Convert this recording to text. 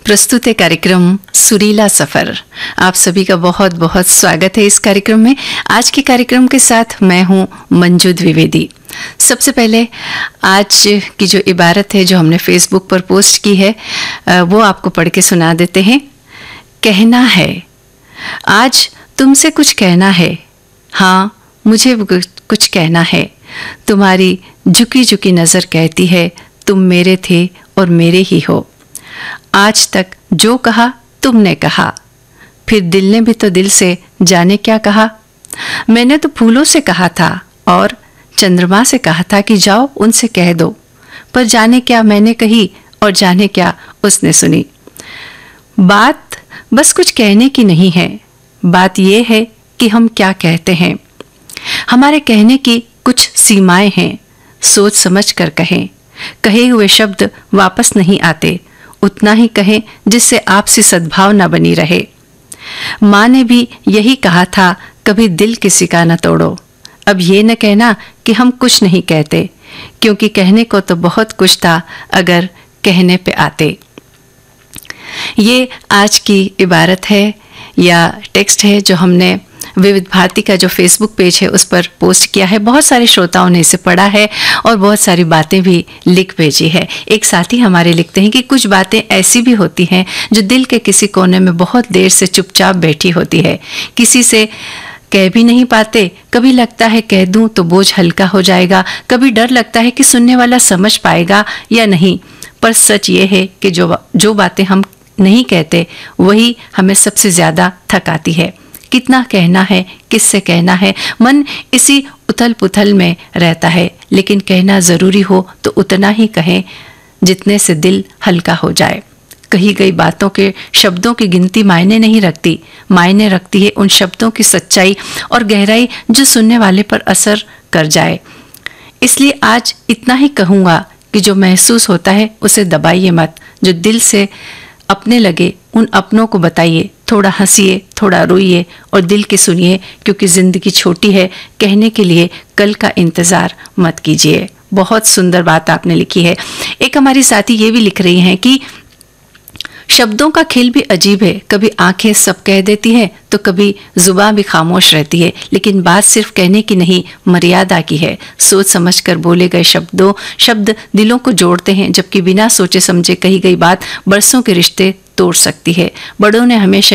प्रस्तुत है कार्यक्रम सुरीला सफर। आप सभी का बहुत बहुत स्वागत है इस कार्यक्रम में। आज के कार्यक्रम के साथ मैं हूं मंजू द्विवेदी। सबसे पहले आज की जो इबारत है जो हमने फेसबुक पर पोस्ट की है वो आपको पढ़ के सुना देते हैं। कहना है, आज तुमसे कुछ कहना है। हाँ, मुझे कुछ कहना है। तुम्हारी झुकी झुकी नज़र कहती है तुम मेरे थे और मेरे ही हो। आज तक जो कहा तुमने कहा, फिर दिल ने भी तो दिल से जाने क्या कहा। मैंने तो फूलों से कहा था और चंद्रमा से कहा था कि जाओ उनसे कह दो, पर जाने क्या मैंने कही और जाने क्या उसने सुनी। बात बस कुछ कहने की नहीं है, बात यह है कि हम क्या कहते हैं। हमारे कहने की कुछ सीमाएं हैं। सोच समझ कर कहें। कहे हुए शब्द वापस नहीं आते। उतना ही कहें जिससे आपसी सद्भावना बनी रहे। माँ ने भी यही कहा था, कभी दिल किसी का न तोड़ो। अब ये न कहना कि हम कुछ नहीं कहते, क्योंकि कहने को तो बहुत कुछ था अगर कहने पे आते। ये आज की इबारत है या टेक्स्ट है जो हमने विविध भारती का जो फेसबुक पेज है उस पर पोस्ट किया है। बहुत सारे श्रोताओं ने इसे पढ़ा है और बहुत सारी बातें भी लिख भेजी है। एक साथी हमारे लिखते हैं कि कुछ बातें ऐसी भी होती हैं जो दिल के किसी कोने में बहुत देर से चुपचाप बैठी होती है। किसी से कह भी नहीं पाते। कभी लगता है कह दूं तो बोझ हल्का हो जाएगा, कभी डर लगता है कि सुनने वाला समझ पाएगा या नहीं। पर सच ये है कि जो बातें हम नहीं कहते वही हमें सबसे ज्यादा थकाती है। कितना कहना है, किससे कहना है, मन इसी उथल पुथल में रहता है। लेकिन कहना जरूरी हो तो उतना ही कहें जितने से दिल हल्का हो जाए। कही गई बातों के शब्दों की गिनती मायने नहीं रखती। मायने रखती है उन शब्दों की सच्चाई और गहराई जो सुनने वाले पर असर कर जाए। इसलिए आज इतना ही कहूँगा कि जो महसूस होता है उसे दबाइए मत। जो दिल से अपने लगे उन अपनों को बताइए। थोड़ा हंसिए, थोड़ा रोइए और दिल की सुनिए, क्योंकि जिंदगी छोटी है। कहने के लिए कल का इंतजार मत कीजिए। बहुत सुंदर बात आपने लिखी है। एक हमारी साथी ये भी लिख रही हैं कि शब्दों का खेल भी अजीब है। कभी आंखें सब कह देती है तो कभी जुबान भी खामोश रहती है। लेकिन बात सिर्फ कहने की नहीं, मर्यादा की है। सोच समझकर बोले गए शब्द दिलों को जोड़ते हैं, जबकि बिना सोचे समझे कही गई बात बरसों के रिश्ते तोड़ सकती है। बड़ों ने हमेशा